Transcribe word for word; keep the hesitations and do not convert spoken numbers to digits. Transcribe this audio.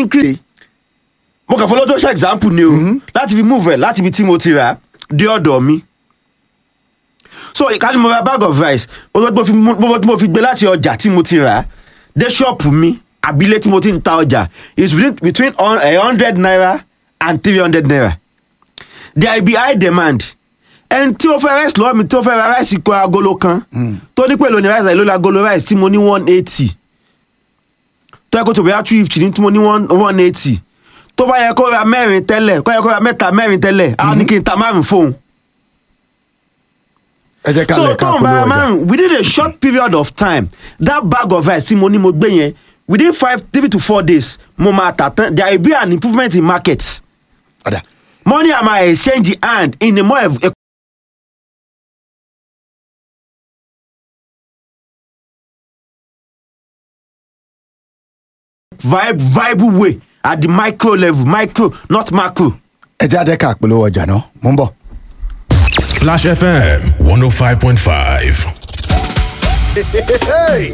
increase. Mo kàn follow tó ṣe example ni o láti fi move ẹ̀ láti ibi tí mo ti rà dé ọ̀dọ̀ mi. So ìkànnì mo ra bag of rice mo fi gbé láti ọjà tí mo ti rà dé ṣọ́ọ̀pù mi àbílẹ̀ tí mo ti ń ta ọjà is between between a hundred naira and three hundred naira. There will be high demand. Ẹni tí ó fẹ́ rice lọ́wọ́ mi tí ó fẹ́ ra rice kó agolo kan tó ní pẹ̀lú ní rice àìló agolo rice tí mo ní one eighty tó yẹ kó tó bẹ́ẹ̀ two fifty ní tí mo ní one eighty tó bá yẹ kó ra mẹ́rin tẹ́lẹ̀ kó yẹ kó ra mẹ́ta mẹ́rin tẹ́lẹ̀ á ní kí n ta márùn fóun. ẹ jẹ́ ká So lè ká tó ń polówó bá ọjà. márùn within a short period of time that bag of rice tí mo ní mo gbé yẹn within five three to four days mo máa tà tán. There will be an improvement in market. Ọ̀dà. Money am I exchange hand in a more ev- vibe viable way at the micro level, micro not macro. ẹ jẹ́ àjẹ́ ká polówó ọjà náà mò ń bọ̀. Splash F M one oh five point five.